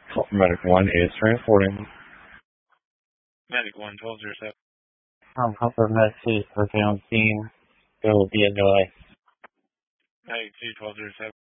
Medic 1 is transporting. Medic 1, 1207. Comfort Med 2 working on scene. There will be a delay. Medic 2, 1207.